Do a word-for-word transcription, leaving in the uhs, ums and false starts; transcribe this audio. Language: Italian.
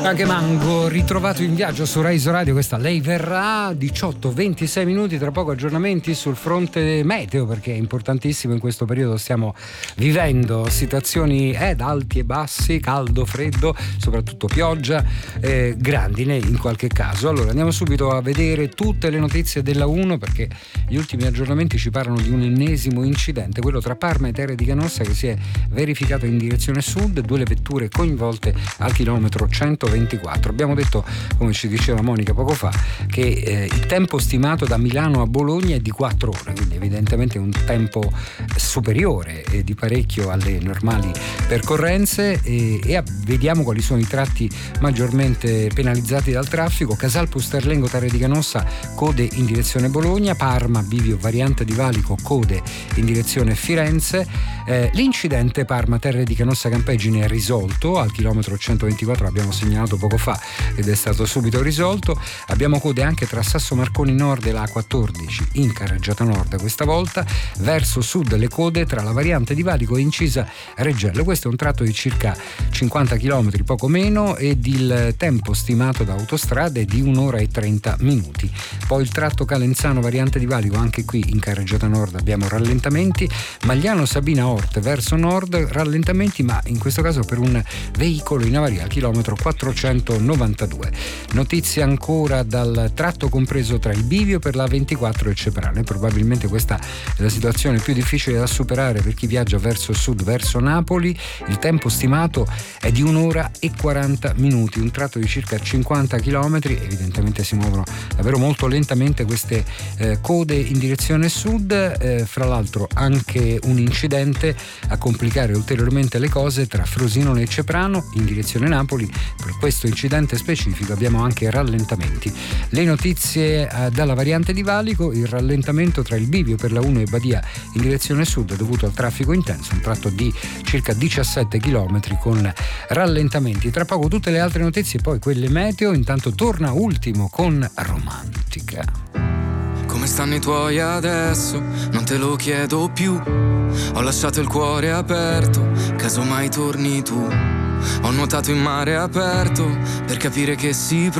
Anche Mango, ritrovato in viaggio su Rise Radio, questa Lei verrà, diciotto ventisei minuti, tra poco aggiornamenti sul fronte meteo, perché è importantissimo in questo periodo, stiamo vivendo situazioni ed alti e bassi, caldo, freddo, soprattutto pioggia, eh, grandine in qualche caso. Allora andiamo subito a vedere tutte le notizie della uno, perché gli ultimi aggiornamenti ci parlano di un ennesimo incidente, quello tra Parma e Terre di Canossa, che si è verificato in direzione sud, due le vetture coinvolte al chilometro centoventiquattro. Abbiamo detto, come ci diceva Monica poco fa, che eh, il tempo stimato da Milano a Bologna è di quattro ore, quindi evidentemente un tempo superiore e di parecchio alle normali percorrenze, e, e vediamo quali sono i tratti maggiormente penalizzati dal traffico. Casal Pusterlengo Terre di Canossa, code in direzione Bologna, Parma Bivio variante di Valico, code in direzione Firenze. Eh, l'incidente Parma Terre di Canossa Campeggine è risolto al chilometro centoventiquattro, abbiamo segnalato poco fa ed è stato subito risolto. Abbiamo code anche tra Sasso Marconi Nord e la A quattordici in carreggiata nord, questa volta verso sud le code tra la variante di Valico e Incisa Reggello. Questo è un tratto di circa cinquanta chilometri, poco meno, ed il tempo stimato da autostrade è di un'ora e trenta minuti. Poi il tratto Calenzano variante di Valico, anche qui in carreggiata nord abbiamo rallentamenti. Magliano Sabina Orte verso nord, rallentamenti, ma in questo caso per un veicolo in avaria al chilometro quattrocentonovantadue. Notizie ancora dal tratto compreso tra il bivio per la ventiquattro e il Ceprano. Probabilmente questa è la situazione più difficile da superare per chi viaggia verso sud, verso Napoli. Il tempo stimato è di un'ora e quaranta minuti, un tratto di circa cinquanta chilometri. Evidentemente si muovono davvero molto lentamente queste eh, code in direzione sud. Eh, fra l'altro anche un incidente a complicare ulteriormente le cose tra Frosinone e Ceprano in direzione Napoli. Per questo incidente specifico abbiamo anche rallentamenti. Le notizie eh, dalla variante di Valico: il rallentamento tra il bivio per la uno e Badia in direzione sud dovuto al traffico intenso, un tratto di circa diciassette chilometri con rallentamenti. Tra poco tutte le altre notizie, poi quelle meteo. Intanto torna Ultimo con Romantica. Come stanno i tuoi adesso? Non te lo chiedo più. Ho lasciato il cuore aperto, casomai torni tu. Ho nuotato in mare aperto per capire che si